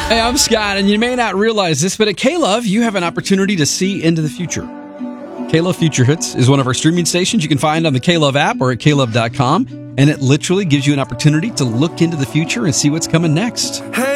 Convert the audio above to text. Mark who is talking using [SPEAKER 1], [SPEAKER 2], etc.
[SPEAKER 1] Hey, I'm Scott, and you may not realize this, but at K-Love, you have an opportunity to see into the future. K-Love Future Hits is one of our streaming stations you can find on the K-Love app or at klove.com, and it literally gives you an opportunity to look into the future and see what's coming next.
[SPEAKER 2] Hey.